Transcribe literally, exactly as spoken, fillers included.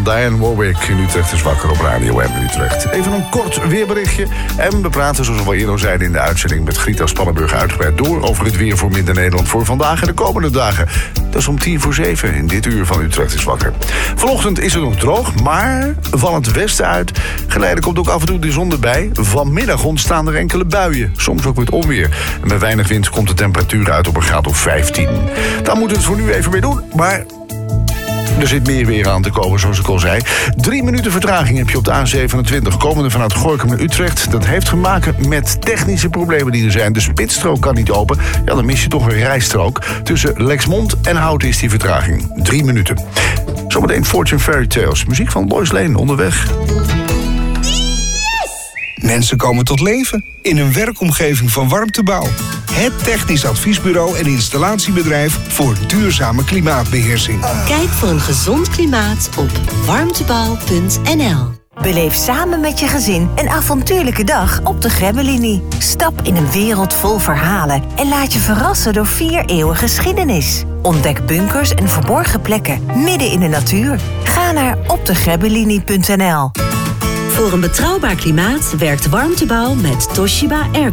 Diane Warwick in Utrecht is wakker op Radio M Utrecht. Even een kort weerberichtje. En we praten, zoals we al eerder zeiden in de uitzending, met Grita Spannenburg uitgebreid door over het weer voor Midden-Nederland voor vandaag en de komende dagen. Dat is om tien voor zeven in dit uur van Utrecht is wakker. Vanochtend is het nog droog, maar van het westen uit geleidelijk komt ook af en toe de zon erbij. Vanmiddag ontstaan er enkele buien, soms ook met onweer. En met weinig wind komt de temperatuur uit op een graad of vijftien. Daar moeten we het voor nu even mee doen, maar er zit meer weer aan te komen, zoals ik al zei. Drie minuten vertraging heb je op de A zevenentwintig... komende vanuit Gorinchem naar Utrecht. Dat heeft te maken met technische problemen die er zijn. De spitsstrook kan niet open. Ja, dan mis je toch een rijstrook. Tussen Lexmond en Houten is die vertraging. Drie minuten. Zometeen Fortune Fairy Tales. Muziek van Lois Lane onderweg. Mensen komen tot leven in een werkomgeving van Warmtebouw. Het technisch adviesbureau en installatiebedrijf voor duurzame klimaatbeheersing. Kijk voor een gezond klimaat op warmtebouw punt n l. Beleef samen met je gezin een avontuurlijke dag op de Grebbelinie. Stap in een wereld vol verhalen en laat je verrassen door vier eeuwen geschiedenis. Ontdek bunkers en verborgen plekken midden in de natuur. Ga naar op de grebbelinie punt n l. Voor een betrouwbaar klimaat werkt Warmtebouw met Toshiba Air